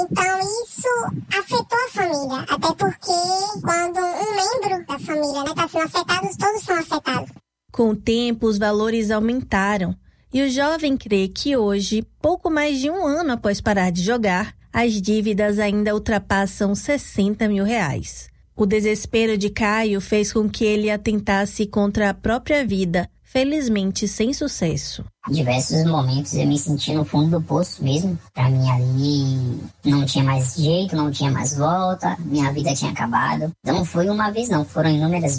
Então isso afetou a família, até porque quando um membro da família está sendo afetado, todos são afetados. Com o tempo, os valores aumentaram e o jovem crê que hoje, pouco mais de um ano após parar de jogar, as dívidas ainda ultrapassam R$60 mil. O desespero de Caio fez com que ele atentasse contra a própria vida, felizmente sem sucesso. Em diversos momentos eu me senti no fundo do poço mesmo. Pra mim ali não tinha mais jeito, não tinha mais volta, minha vida tinha acabado. Então não foi uma vez não, foram inúmeras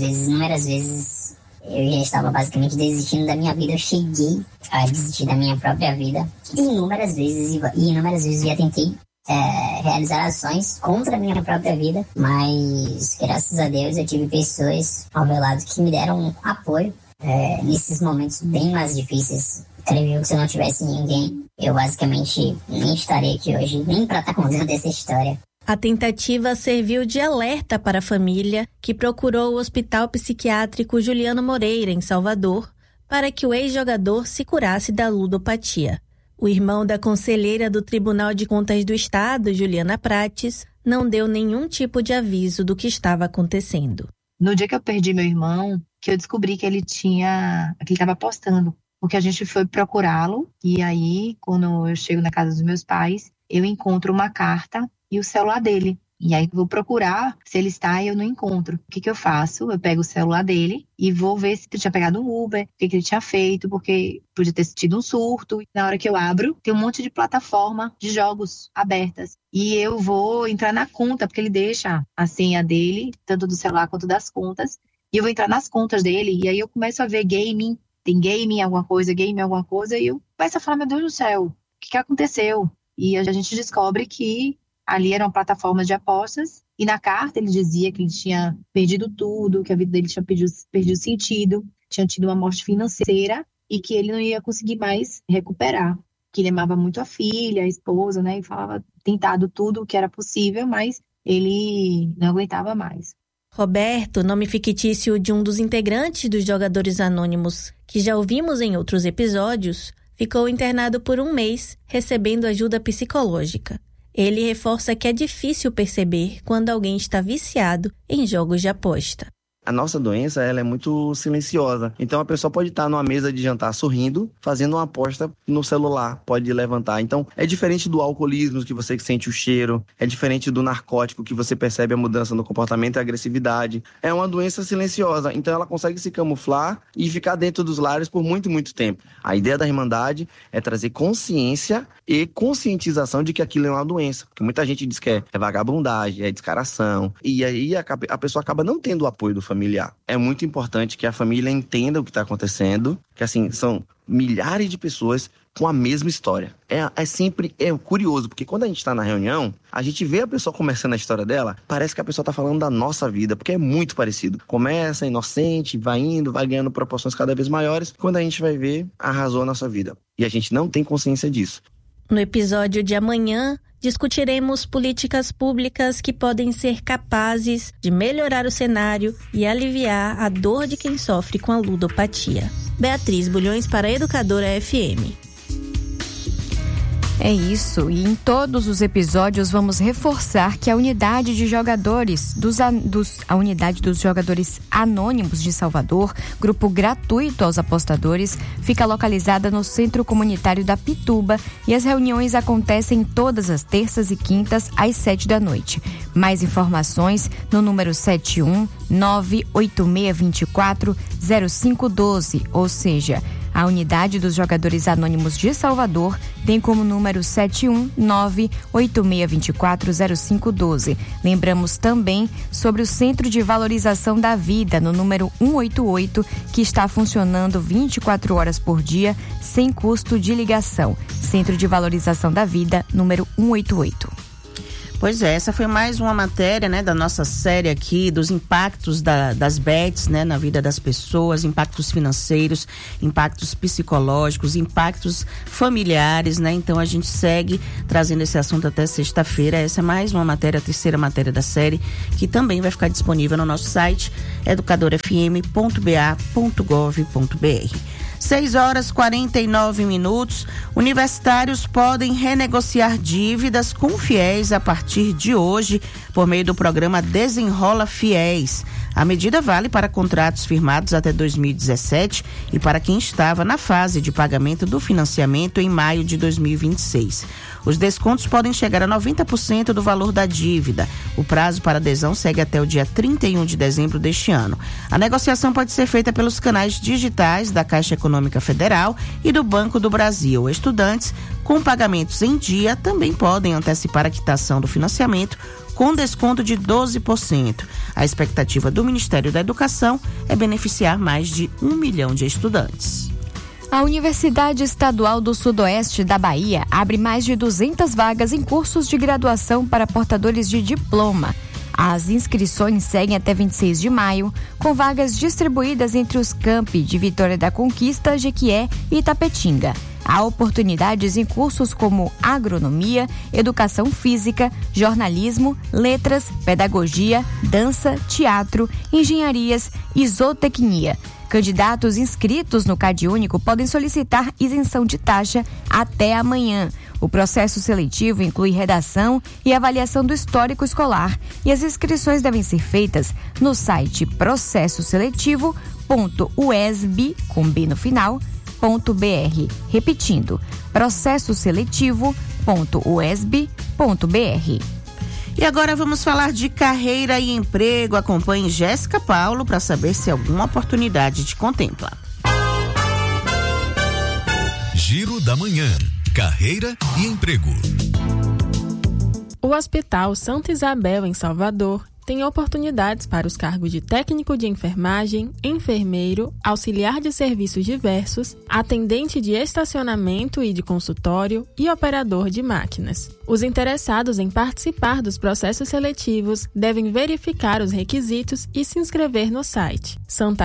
vezes eu já estava basicamente desistindo da minha vida. Eu cheguei a desistir da minha própria vida. E inúmeras vezes eu já tentei realizar ações contra a minha própria vida, mas graças a Deus eu tive pessoas ao meu lado que me deram apoio nesses momentos bem mais difíceis. Creio que se eu não tivesse ninguém, eu basicamente nem estaria aqui hoje, nem para estar contando essa história. A tentativa serviu de alerta para a família, que procurou o Hospital Psiquiátrico Juliano Moreira, em Salvador, para que o ex-jogador se curasse da ludopatia. O irmão da conselheira do Tribunal de Contas do Estado, Juliana Prates, não deu nenhum tipo de aviso do que estava acontecendo. No dia que eu perdi meu irmão, que eu descobri que ele estava apostando, porque a gente foi procurá-lo, e aí, quando eu chego na casa dos meus pais, eu encontro uma carta e o celular dele. E aí eu vou procurar se ele está e eu não encontro. O que eu faço? Eu pego o celular dele e vou ver se ele tinha pegado um Uber, o que ele tinha feito, porque podia ter tido um surto. E na hora que eu abro, tem um monte de plataforma de jogos abertas. E eu vou entrar na conta, porque ele deixa a senha dele, tanto do celular quanto das contas. E eu vou entrar nas contas dele, e aí eu começo a ver gaming, tem game alguma coisa, e eu começo a falar, meu Deus do céu, o que aconteceu? E a gente descobre que ali eram plataformas de apostas, e na carta ele dizia que ele tinha perdido tudo, que a vida dele tinha perdido sentido, tinha tido uma morte financeira, e que ele não ia conseguir mais recuperar. Que ele amava muito a filha, a esposa, né, e falava, tentado tudo o que era possível, mas ele não aguentava mais. Roberto, nome fictício de um dos integrantes dos Jogadores Anônimos, que já ouvimos em outros episódios, ficou internado por 1 mês, recebendo ajuda psicológica. Ele reforça que é difícil perceber quando alguém está viciado em jogos de aposta. A nossa doença, ela é muito silenciosa. Então, a pessoa pode estar numa mesa de jantar sorrindo, fazendo uma aposta no celular, pode levantar. Então, é diferente do alcoolismo, que você sente o cheiro. É diferente do narcótico, que você percebe a mudança no comportamento e a agressividade. É uma doença silenciosa. Então, ela consegue se camuflar e ficar dentro dos lares por muito, muito tempo. A ideia da Irmandade é trazer consciência e conscientização de que aquilo é uma doença. Porque muita gente diz que é vagabundagem, é descaração. E aí, a pessoa acaba não tendo o apoio do familiar. É muito importante que a família entenda o que está acontecendo, que assim, são milhares de pessoas com a mesma história. É sempre curioso, porque quando a gente está na reunião, a gente vê a pessoa começando a história dela, parece que a pessoa está falando da nossa vida, porque é muito parecido. Começa inocente, vai indo, vai ganhando proporções cada vez maiores, quando a gente vai ver, arrasou a nossa vida. E a gente não tem consciência disso. No episódio de amanhã, discutiremos políticas públicas que podem ser capazes de melhorar o cenário e aliviar a dor de quem sofre com a ludopatia. Beatriz Bulhões para a Educadora FM. É isso, e em todos os episódios vamos reforçar que a unidade de jogadores a unidade dos jogadores anônimos de Salvador, grupo gratuito aos apostadores, fica localizada no Centro Comunitário da Pituba e as reuniões acontecem todas as terças e quintas às 19h. Mais informações no número 71 98624 0512, ou seja, a unidade dos jogadores anônimos de Salvador tem como número 71986240512. Lembramos também sobre o Centro de Valorização da Vida, no número 188, que está funcionando 24 horas por dia, sem custo de ligação. Centro de Valorização da Vida, número 188. Pois é, essa foi mais uma matéria, né, da nossa série aqui, dos impactos das bets, né, na vida das pessoas, impactos financeiros, impactos psicológicos, impactos familiares, né? Então a gente segue trazendo esse assunto até sexta-feira. Essa é mais uma matéria, a terceira matéria da série, que também vai ficar disponível no nosso site educadorafm.ba.gov.br. 6h49. Universitários podem renegociar dívidas com fiéis a partir de hoje, por meio do programa Desenrola Fiéis. A medida vale para contratos firmados até 2017 e para quem estava na fase de pagamento do financiamento em maio de 2026. Os descontos podem chegar a 90% do valor da dívida. O prazo para adesão segue até o dia 31 de dezembro deste ano. A negociação pode ser feita pelos canais digitais da Caixa Econômica Federal e do Banco do Brasil. Estudantes com pagamentos em dia também podem antecipar a quitação do financiamento com desconto de 12%. A expectativa do Ministério da Educação é beneficiar mais de 1 milhão de estudantes. A Universidade Estadual do Sudoeste da Bahia abre mais de 200 vagas em cursos de graduação para portadores de diploma. As inscrições seguem até 26 de maio, com vagas distribuídas entre os campi de Vitória da Conquista, Jequié e Itapetinga. Há oportunidades em cursos como agronomia, educação física, jornalismo, letras, pedagogia, dança, teatro, engenharias e zootecnia. Candidatos inscritos no CadÚnico podem solicitar isenção de taxa até amanhã. O processo seletivo inclui redação e avaliação do histórico escolar e as inscrições devem ser feitas no site processoseletivo.uesb, com B no final, .br. Repetindo, processoseletivo.uesb.br. E agora vamos falar de carreira e emprego. Acompanhe Jéssica Paulo para saber se alguma oportunidade te contempla. Giro da Manhã. Carreira e emprego. O Hospital Santa Isabel, em Salvador, tem oportunidades para os cargos de técnico de enfermagem, enfermeiro, auxiliar de serviços diversos, atendente de estacionamento e de consultório e operador de máquinas. Os interessados em participar dos processos seletivos devem verificar os requisitos e se inscrever no site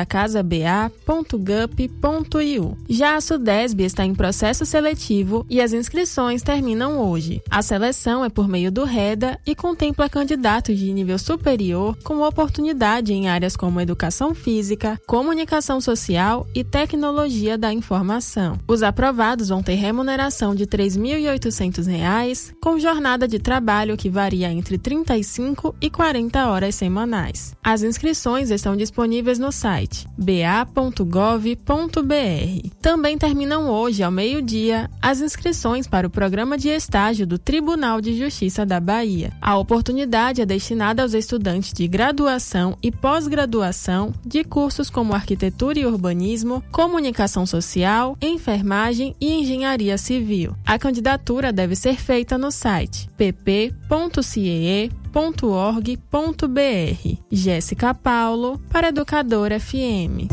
santacasaba.gup.iu. Já a Sudesb está em processo seletivo e as inscrições terminam hoje. A seleção é por meio do REDA e contempla candidatos de nível superior com oportunidade em áreas como educação física, comunicação social e tecnologia da informação. Os aprovados vão ter remuneração de R$ 3.800, com jornada de trabalho que varia entre 35 e 40 horas semanais. As inscrições estão disponíveis no site ba.gov.br. Também terminam hoje, ao meio-dia, as inscrições para o programa de estágio do Tribunal de Justiça da Bahia. A oportunidade é destinada aos estudantes de graduação e pós-graduação de cursos como arquitetura e urbanismo, comunicação social, enfermagem e engenharia civil. A candidatura deve ser feita no site pp.ciee.org.br. Jéssica Paulo, para Educadora FM.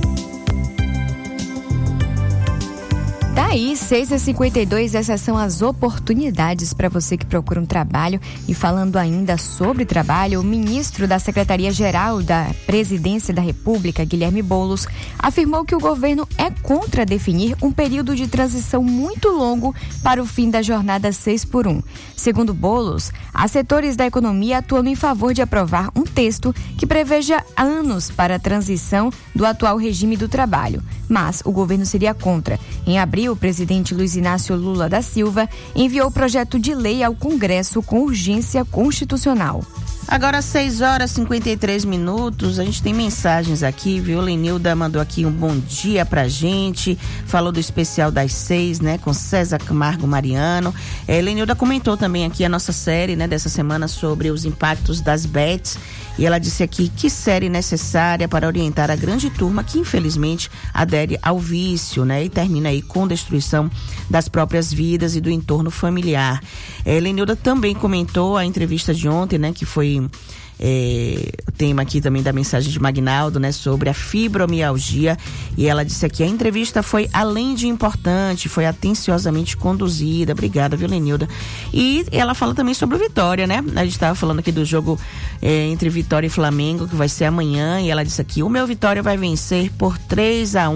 Daí, 6h52, essas são as oportunidades para você que procura um trabalho. E falando ainda sobre trabalho, o ministro da Secretaria-Geral da Presidência da República, Guilherme Boulos, afirmou que o governo é contra definir um período de transição muito longo para o fim da jornada 6x1. Segundo Boulos, há setores da economia atuando em favor de aprovar um texto que preveja anos para a transição do atual regime do trabalho. Mas o governo seria contra. Em abril, o presidente Luiz Inácio Lula da Silva enviou o projeto de lei ao Congresso com urgência constitucional. Agora 6h53, a gente tem mensagens aqui, viu? Lenilda mandou aqui um bom dia pra gente, falou do especial das 6, né, com César Camargo Mariano. Lenilda comentou também aqui a nossa série, né, dessa semana sobre os impactos das bets, e ela disse aqui que série necessária para orientar a grande turma que infelizmente adere ao vício, né, e termina aí com destruição das próprias vidas e do entorno familiar. Lenilda também comentou a entrevista de ontem, né, que foi o tema aqui também da mensagem de Magnaldo, né, sobre a fibromialgia, e ela disse aqui: a entrevista foi além de importante, foi atenciosamente conduzida. Obrigada, viu, Lenilda? E ela fala também sobre o Vitória, né? A gente estava falando aqui do jogo entre Vitória e Flamengo, que vai ser amanhã, e ela disse aqui: o meu Vitória vai vencer por 3-1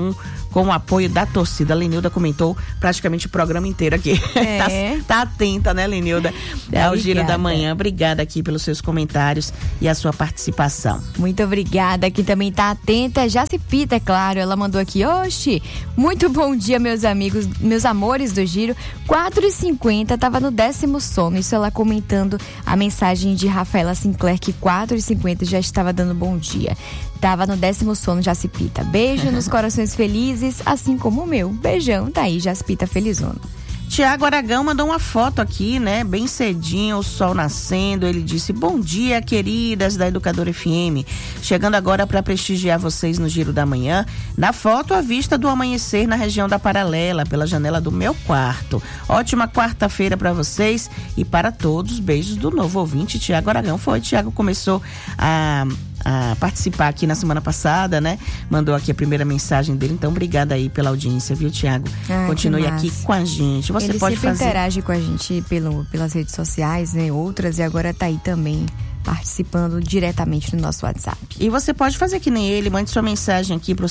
com o apoio da torcida. A Lenilda comentou praticamente o programa inteiro aqui. Tá atenta, né, Lenilda? Ao Giro da Manhã. Obrigada aqui pelos seus comentários e a sua participação. Muito obrigada. Aqui também tá atenta. Jacipita, é claro. Ela mandou aqui: oxe, muito bom dia, meus amigos, meus amores do Giro. 4h50, tava no 10º sono. Isso ela comentando a mensagem de Rafaela Sinclair, que 4h50 já estava dando bom dia. Tava no 10º sono, Jacipita. Beijo nos corações felizes, assim como o meu. Beijão, tá aí, Jacipita felizona. Tiago Aragão mandou uma foto aqui, né? Bem cedinho, o sol nascendo. Ele disse: bom dia, queridas da Educadora FM. Chegando agora para prestigiar vocês no Giro da Manhã. Na foto, a vista do amanhecer na região da Paralela, pela janela do meu quarto. Ótima quarta-feira para vocês e para todos. Beijos do novo ouvinte, Tiago Aragão. Tiago começou a participar aqui na semana passada, né? Mandou aqui a primeira mensagem dele, então obrigada aí pela audiência, viu, Tiago? Continue aqui com a gente. Você ele pode sempre fazer... interage com a gente pelas redes sociais, né? Outras, e agora tá aí também participando diretamente no nosso WhatsApp. E você pode fazer que nem ele, mande sua mensagem aqui pro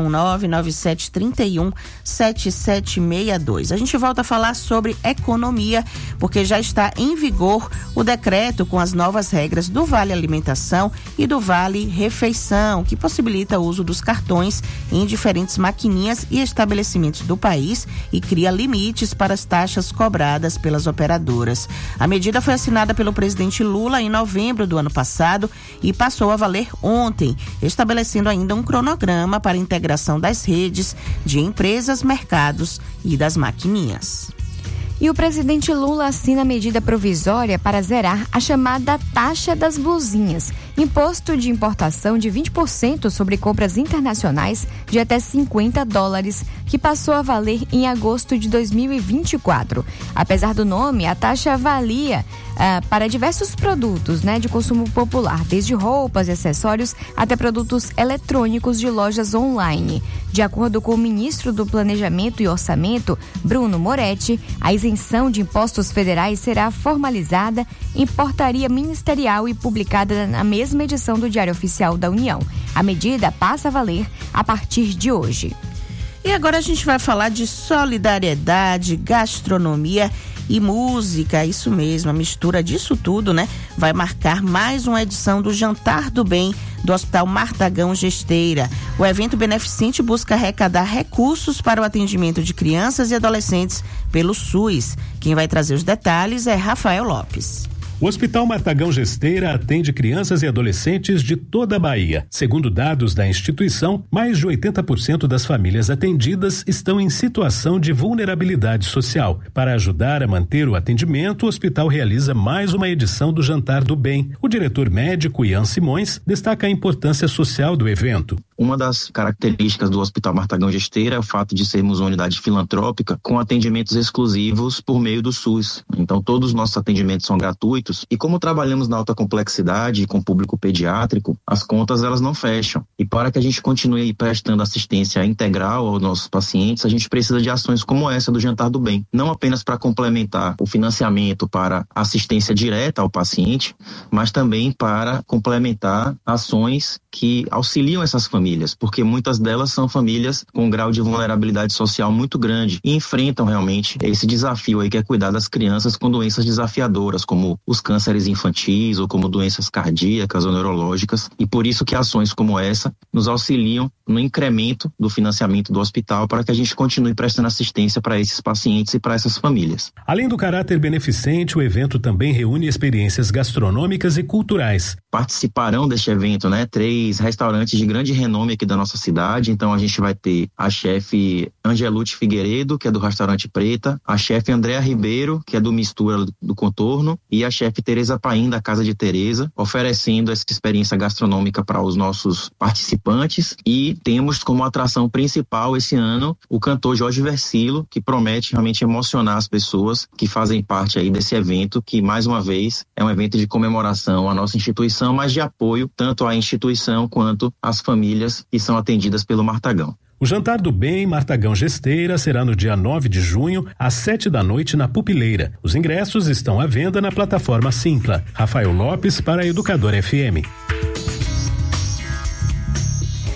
719-9731-7762. A gente volta a falar sobre economia, porque já está em vigor o decreto com as novas regras do Vale Alimentação e do Vale Refeição, que possibilita o uso dos cartões em diferentes maquininhas e estabelecimentos do país e cria limites para as taxas cobradas pelas operadoras. A medida foi assinada pelo presidente Lula em novembro do ano passado e passou a valer ontem, estabelecendo ainda um cronograma para a integração das redes de empresas, mercados e das maquininhas. E o presidente Lula assina a medida provisória para zerar a chamada taxa das blusinhas, imposto de importação de 20% sobre compras internacionais de até $50, que passou a valer em agosto de 2024. Apesar do nome, a taxa valia para diversos produtos, né, de consumo popular, desde roupas e acessórios até produtos eletrônicos de lojas online. De acordo com o ministro do Planejamento e Orçamento, Bruno Moretti, a isenção de impostos federais será formalizada em portaria ministerial e publicada na mesma edição do Diário Oficial da União. A medida passa a valer a partir de hoje. E agora a gente vai falar de solidariedade, gastronomia e música. Isso mesmo, a mistura disso tudo, né? Vai marcar mais uma edição do Jantar do Bem do Hospital Martagão Gesteira. O evento beneficente busca arrecadar recursos para o atendimento de crianças e adolescentes pelo SUS. Quem vai trazer os detalhes é Rafael Lopes. O Hospital Martagão Gesteira atende crianças e adolescentes de toda a Bahia. Segundo dados da instituição, mais de 80% das famílias atendidas estão em situação de vulnerabilidade social. Para ajudar a manter o atendimento, o hospital realiza mais uma edição do Jantar do Bem. O diretor médico Ian Simões destaca a importância social do evento. Uma das características do Hospital Martagão Gesteira é o fato de sermos uma unidade filantrópica com atendimentos exclusivos por meio do SUS. Então, todos os nossos atendimentos são gratuitos e como trabalhamos na alta complexidade com público pediátrico, as contas elas não fecham. E para que a gente continue prestando assistência integral aos nossos pacientes, a gente precisa de ações como essa do Jantar do Bem. Não apenas para complementar o financiamento para assistência direta ao paciente, mas também para complementar ações que auxiliam essas famílias, porque muitas delas são famílias com um grau de vulnerabilidade social muito grande e enfrentam realmente esse desafio aí que é cuidar das crianças com doenças desafiadoras, como os cânceres infantis ou como doenças cardíacas ou neurológicas, e por isso que ações como essa nos auxiliam no incremento do financiamento do hospital para que a gente continue prestando assistência para esses pacientes e para essas famílias. Além do caráter beneficente, o evento também reúne experiências gastronômicas e culturais. Participarão deste evento, né, 3 restaurantes de grande renome aqui da nossa cidade. Então a gente vai ter a chefe Angelute Figueiredo, que é do Restaurante Preta, a chefe Andréa Ribeiro, que é do Mistura do Contorno, e a chefe Tereza Paim, da Casa de Tereza, oferecendo essa experiência gastronômica para os nossos participantes. E temos como atração principal esse ano o cantor Jorge Versilo, que promete realmente emocionar as pessoas que fazem parte aí desse evento, que mais uma vez é um evento de comemoração à nossa instituição, mas de apoio tanto à instituição quanto às famílias que são atendidas pelo Martagão. O Jantar do Bem Martagão Gesteira será no dia 9 de junho, às 7h Pupileira. Os ingressos estão à venda na plataforma Simpla. Rafael Lopes para a Educadora FM.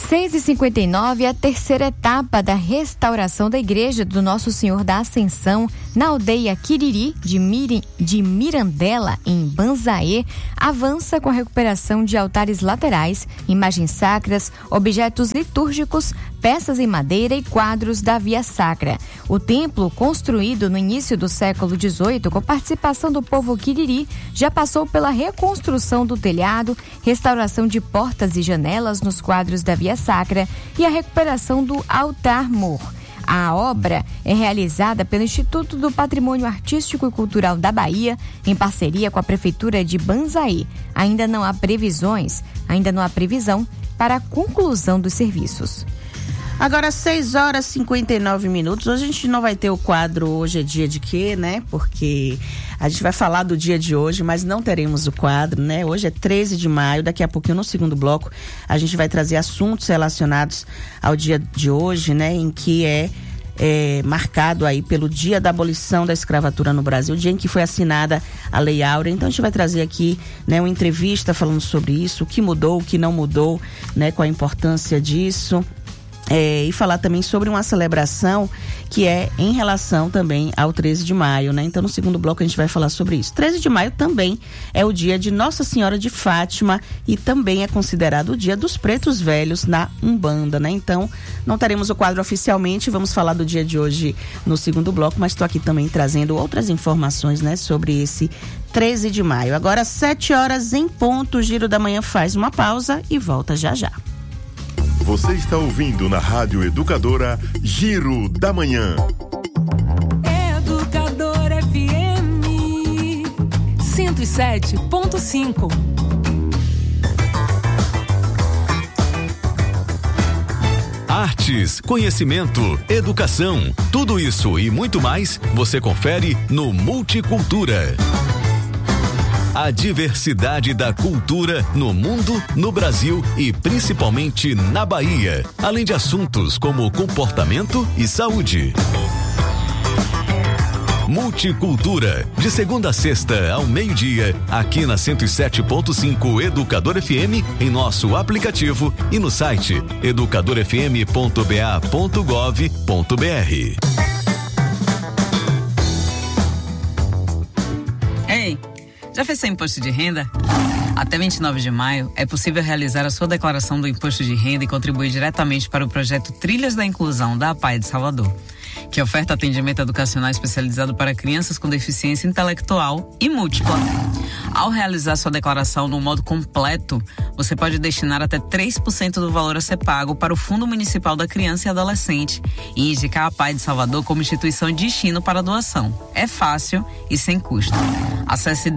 6h59, a terceira etapa da restauração da igreja do Nosso Senhor da Ascensão na aldeia Quiriri de Mirandela, em Banzaê, avança com a recuperação de altares laterais, imagens sacras, objetos litúrgicos, peças em madeira e quadros da Via Sacra. O templo, construído no início do século XVIII com participação do povo Quiriri, já passou pela reconstrução do telhado, restauração de portas e janelas nos quadros da Via Sacra e a recuperação do altar-mor. A obra é realizada pelo Instituto do Patrimônio Artístico e Cultural da Bahia, em parceria com a Prefeitura de Banzaí. Ainda não há previsão para a conclusão dos serviços. Agora, 6h59. Hoje a gente não vai ter o quadro Hoje é Dia de Quê, né? Porque a gente vai falar do dia de hoje, mas não teremos o quadro, né? Hoje é 13 de maio, daqui a pouquinho, no segundo bloco, a gente vai trazer assuntos relacionados ao dia de hoje, né? Em que é marcado aí pelo dia da abolição da escravatura no Brasil, o dia em que foi assinada a Lei Áurea. Então a gente vai trazer aqui, né, uma entrevista falando sobre isso, o que mudou, o que não mudou, né? Qual a importância disso. E falar também sobre uma celebração que é em relação também ao 13 de maio, né? Então, no segundo bloco a gente vai falar sobre isso. 13 de maio também é o dia de Nossa Senhora de Fátima e também é considerado o dia dos pretos velhos na Umbanda, né? Então, não teremos o quadro oficialmente, vamos falar do dia de hoje no segundo bloco, mas estou aqui também trazendo outras informações, né, sobre esse 13 de maio. Agora, 7h em ponto, o Giro da Manhã faz uma pausa e volta já já. Você está ouvindo na Rádio Educadora Giro da Manhã. Educadora FM 107.5. Artes, conhecimento, educação, tudo isso e muito mais você confere no Multicultura. A diversidade da cultura no mundo, no Brasil e principalmente na Bahia, além de assuntos como comportamento e saúde. Multicultura, de segunda a sexta ao meio-dia, aqui na 107.5 Educador FM, em nosso aplicativo e no site educadorfm.ba.gov.br. Ei, já fez seu imposto de renda? Até 29 de maio é possível realizar a sua declaração do imposto de renda e contribuir diretamente para o projeto Trilhas da Inclusão da APAE de Salvador, que oferta atendimento educacional especializado para crianças com deficiência intelectual e múltipla. Ao realizar sua declaração no modo completo, você pode destinar até 3% do valor a ser pago para o Fundo Municipal da Criança e Adolescente e indicar a APAE de Salvador como instituição de destino para a doação. É fácil e sem custo. Acesse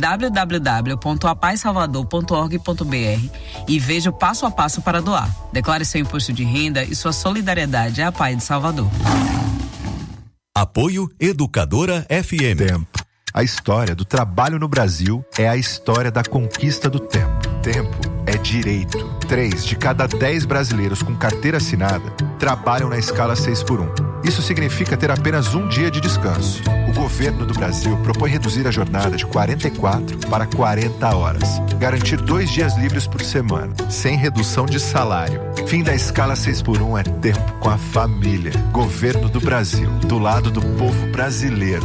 www.apaesalvador.org.br e veja o passo a passo para doar. Declare seu imposto de renda e sua solidariedade à APAE de Salvador. Apoio Educadora FM. Tempo. A história do trabalho no Brasil é a história da conquista do tempo. Tempo é direito. 3 de cada 10 brasileiros com carteira assinada trabalham na escala 6x1. Isso significa ter apenas um dia de descanso. O governo do Brasil propõe reduzir a jornada de 44 para 40 horas. Garantir 2 dias livres por semana, sem redução de salário. Fim da escala 6x1 é tempo com a família. Governo do Brasil, do lado do povo brasileiro.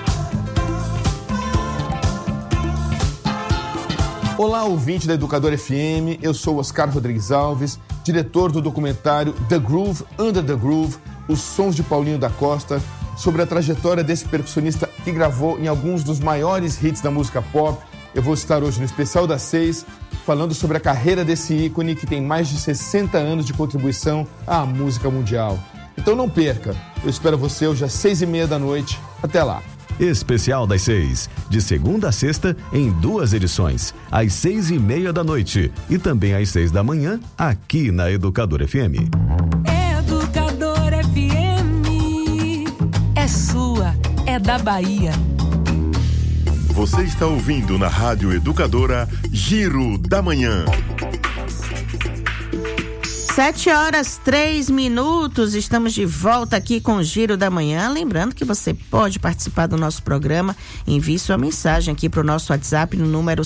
Olá, ouvinte da Educadora FM, eu sou Oscar Rodrigues Alves, diretor do documentário The Groove, Under the Groove, os sons de Paulinho da Costa, sobre a trajetória desse percussionista que gravou em alguns dos maiores hits da música pop. Eu vou estar hoje no Especial das 6, falando sobre a carreira desse ícone que tem mais de 60 anos de contribuição à música mundial. Então não perca, eu espero você hoje às 6h30 da noite. Até lá. Especial das 6, de segunda a sexta, em 2 edições, às 6h30 da noite e também às 6 da manhã, aqui na Educadora FM. Educadora FM é sua, é da Bahia. Você está ouvindo na Rádio Educadora Giro da Manhã. 7h03, estamos de volta aqui com o Giro da Manhã. Lembrando que você pode participar do nosso programa, envie sua mensagem aqui para o nosso WhatsApp no número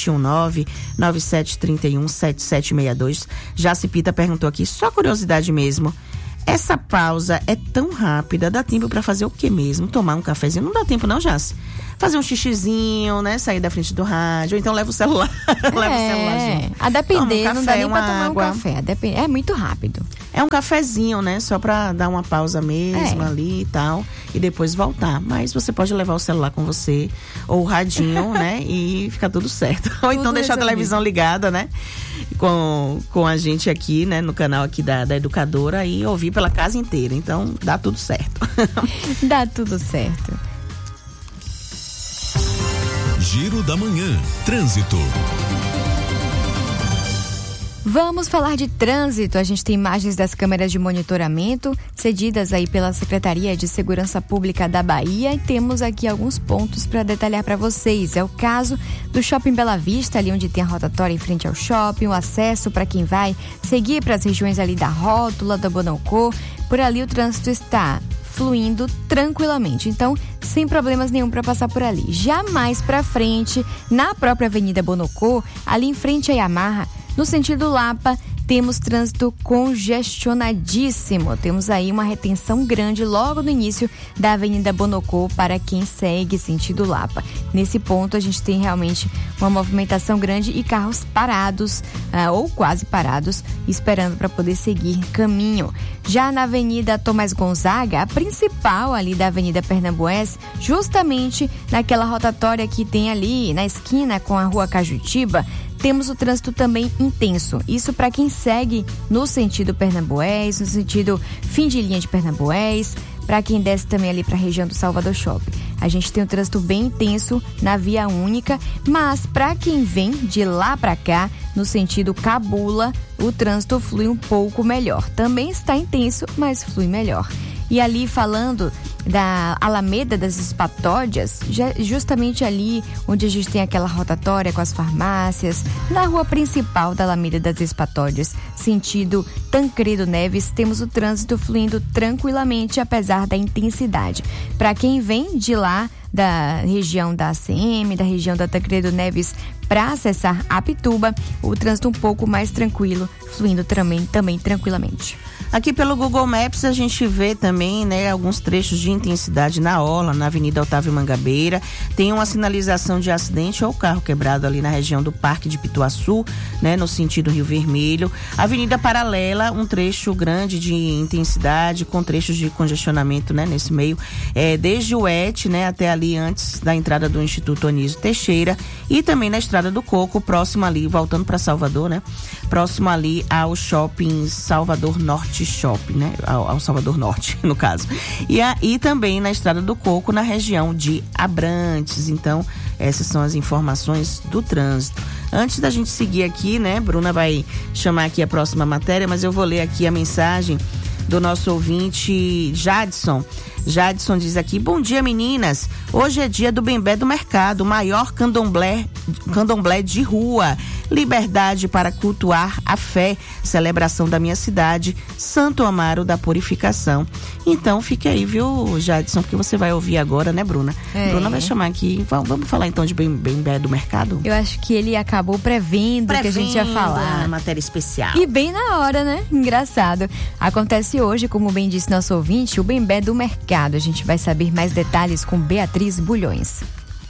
719-9731-7762. Jacipita perguntou aqui, só curiosidade mesmo, essa pausa é tão rápida, dá tempo para fazer o que mesmo? Tomar um cafezinho? Não dá tempo não, Jaci? Fazer um xixizinho, né? Sair da frente do rádio, ou então leva o celular. Leva o celular junto. A depender, café, não dá nem pra tomar água. um café. É muito rápido. É um cafezinho, né? Só pra dar uma pausa mesmo ali e tal. E depois voltar. Mas você pode levar o celular com você, ou o radinho, né? E fica tudo certo. Ou então deixar a televisão ligada, né? Com a gente aqui, né? No canal aqui da Educadora e ouvir pela casa inteira. Então, dá tudo certo. Dá tudo certo. Giro da Manhã. Trânsito. Vamos falar de trânsito. A gente tem imagens das câmeras de monitoramento cedidas aí pela Secretaria de Segurança Pública da Bahia e temos aqui alguns pontos para detalhar para vocês. É o caso do Shopping Bela Vista, ali onde tem a rotatória em frente ao shopping, o acesso para quem vai seguir para as regiões ali da Rótula, da Bonocô. Por ali o trânsito está fluindo tranquilamente, então sem problemas nenhum para passar por ali. Já mais para frente, na própria Avenida Bonocô, ali em frente à Yamaha, no sentido Lapa, temos trânsito congestionadíssimo. Temos aí uma retenção grande logo no início da Avenida Bonocô para quem segue sentido Lapa. Nesse ponto a gente tem realmente uma movimentação grande e carros parados, ou quase parados, esperando para poder seguir caminho. Já na Avenida Tomás Gonzaga, a principal ali da Avenida Pernambués, justamente naquela rotatória que tem ali na esquina com a Rua Cajutiba, temos o trânsito também intenso. Isso para quem segue no sentido Pernambués, no sentido fim de linha de Pernambués, para quem desce também ali para a região do Salvador Shopping. A gente tem um trânsito bem intenso na via única, mas para quem vem de lá para cá, no sentido Cabula, o trânsito flui um pouco melhor. Também está intenso, mas flui melhor. E ali falando da Alameda das Espatódias, justamente ali onde a gente tem aquela rotatória com as farmácias, na rua principal da Alameda das Espatódias, sentido Tancredo Neves, temos o trânsito fluindo tranquilamente, apesar da intensidade. Para quem vem de lá, da região da ACM, da região da Tancredo Neves, para acessar Apituba, o trânsito um pouco mais tranquilo, fluindo também tranquilamente. Aqui pelo Google Maps a gente vê também, né, alguns trechos de intensidade na orla, na Avenida Otávio Mangabeira. Tem uma sinalização de acidente ou carro quebrado ali na região do Parque de Pituaçu, né, no sentido Rio Vermelho. Avenida Paralela, um trecho grande de intensidade, com trechos de congestionamento, né, nesse meio, desde o ET, né, até ali antes da entrada do Instituto Anísio Teixeira, e também na Estrada do Coco, próximo ali, voltando para Salvador, né, próximo ali ao Shopping Salvador Norte Shopping, né? Ao Salvador Norte, no caso. E também na Estrada do Coco, na região de Abrantes. Então, essas são as informações do trânsito. Antes da gente seguir aqui, né? Bruna vai chamar aqui a próxima matéria, mas eu vou ler aqui a mensagem do nosso ouvinte Jadson. Jadson diz aqui: bom dia, meninas. Hoje é dia do Bembé do Mercado, maior candomblé de rua. Liberdade para cultuar a fé. Celebração da minha cidade, Santo Amaro da Purificação. Então fique aí, viu, Jadson, porque você vai ouvir agora, né, Bruna? Bruna vai chamar aqui. Vamos falar então de Bembé do Mercado? Eu acho que ele acabou prevendo que a gente ia falar. Matéria especial. E bem na hora, né? Engraçado. Acontece hoje, como bem disse nosso ouvinte, o Bembé do Mercado. A gente vai saber mais detalhes com Beatriz Bulhões.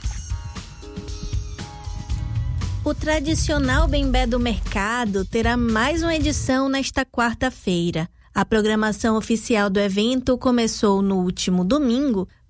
O tradicional Bembé do Mercado terá mais uma edição nesta quarta-feira. A programação oficial do evento começou no último domingo